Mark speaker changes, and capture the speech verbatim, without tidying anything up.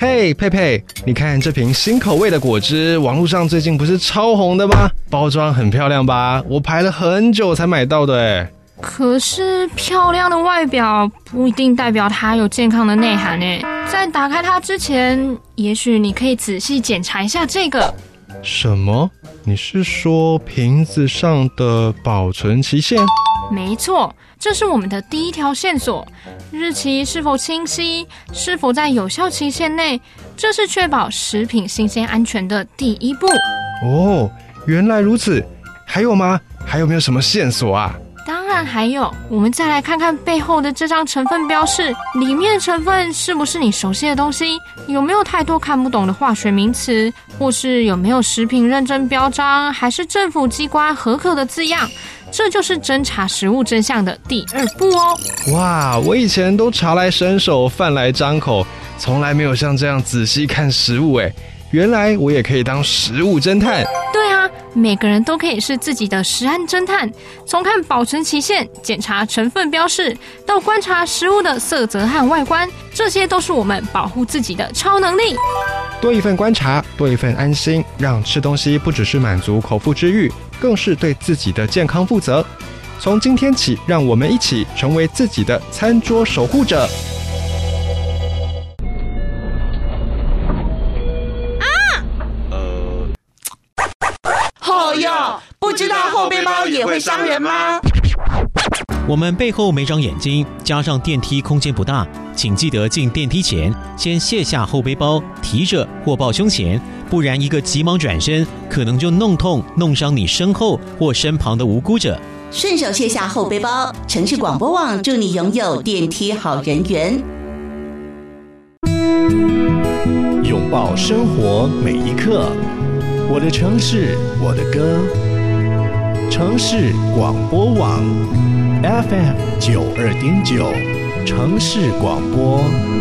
Speaker 1: 嘿，佩佩，你看这瓶新口味的果汁，网络上最近不是超红的吗？包装很漂亮吧？我排了很久才买到的诶。
Speaker 2: 可是漂亮的外表不一定代表它有健康的内涵诶。在打开它之前，也许你可以仔细检查一下这个。
Speaker 1: 什么？你是说瓶子上的保存期限？
Speaker 2: 没错，这是我们的第一条线索。日期是否清晰，是否在有效期限内，这是确保食品新鲜安全的第一步。
Speaker 1: 哦，原来如此。还有吗？还有没有什么线索啊？
Speaker 2: 当然还有，我们再来看看背后的这张成分标示，里面的成分是不是你熟悉的东西？有没有太多看不懂的化学名词？或是有没有食品认证标章，还是政府机关核可的字样？这就是侦查食物真相的第二步哦。
Speaker 1: 哇，我以前都茶来伸手，饭来张口，从来没有像这样仔细看食物诶。原来我也可以当食物侦探。
Speaker 2: 对啊，每个人都可以是自己的食安侦探，从看保存期限、检查成分标示，到观察食物的色泽和外观，这些都是我们保护自己的超能力。
Speaker 1: 多一份观察，多一份安心，让吃东西不只是满足口腹之欲，更是对自己的健康负责。从今天起，让我们一起成为自己的餐桌守护者。
Speaker 3: 哦哟，不知道后背包也会伤人吗？
Speaker 4: 我们背后没长眼睛，加上电梯空间不大，请记得进电梯前先卸下后背包，提着或抱胸前，不然一个急忙转身，可能就弄痛弄伤你身后或身旁的无辜者。
Speaker 3: 顺手卸下后背包，城市广播网祝你拥有电梯好人缘。
Speaker 5: 拥抱生活每一刻，我的城市，我的歌。城市广播网 F M 九二点九，城市广播。